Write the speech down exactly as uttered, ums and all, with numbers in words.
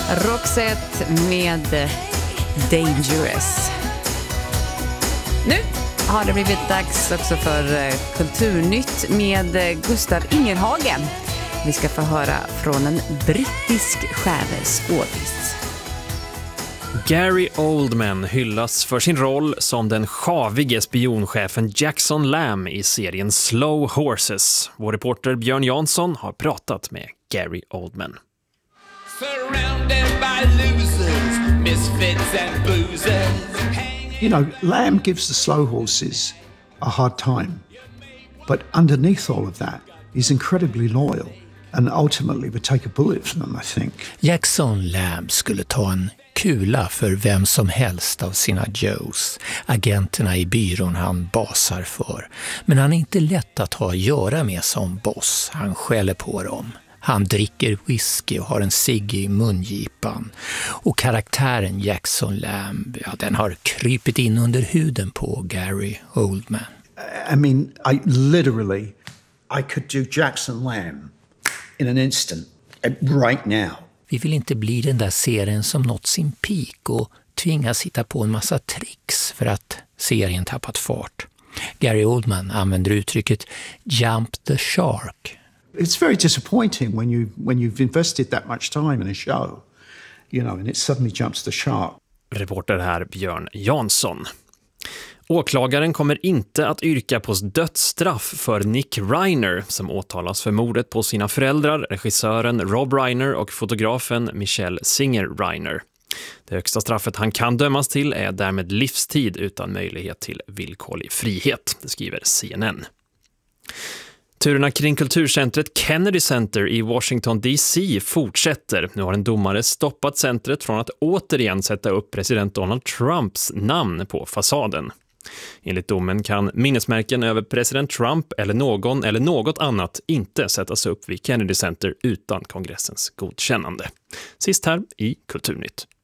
Roxette med Dangerous. Nu har det blivit dags också för Kulturnytt med Gustav Ingerhagen. Vi ska få höra från en brittisk stjärneskådis. Gary Oldman hyllas för sin roll som den sjavige spionchefen Jackson Lamb i serien Slow Horses. Vår reporter Björn Jansson har pratat med Gary Oldman. Surrounded by losers, misfits and boozers. You know, Lamb gives the Slow Horses a hard time. But underneath all of that, he's incredibly loyal and ultimately would take a bullet for them, I think. Jackson Lamb skulle ta en kula för vem som helst av sina Joes, agenterna i byrån han basar för. Men han är inte lätt att ha att göra med som boss. Han skäller på dem. Han dricker whisky och har en cigg i mungipan. Och karaktären Jackson Lamb, ja, den har krypit in under huden på Gary Oldman. I mean, I literally, I could do Jackson Lamb in an instant, right now. Vi vill inte bli den där serien som nått sin peak och tvingas hitta på en massa tricks för att serien tappat fart. Gary Oldman använder uttrycket jump the shark. It's very disappointing when you when you've invested that much time in a show, you know, and it suddenly jumps the shark. Reporter här Björn Jansson. Åklagaren kommer inte att yrka på dödsstraff för Nick Reiner som åtalas för mordet på sina föräldrar, regissören Rob Reiner och fotografen Michelle Singer Reiner. Det högsta straffet han kan dömas till är därmed livstid utan möjlighet till villkorlig frihet, det skriver C N N. Turerna kring kulturcentret Kennedy Center i Washington D C fortsätter. Nu har en domare stoppat centret från att återigen sätta upp president Donald Trumps namn på fasaden. Enligt domen kan minnesmärken över president Trump eller någon eller något annat inte sättas upp vid Kennedy Center utan kongressens godkännande. Sist här i Kulturnytt.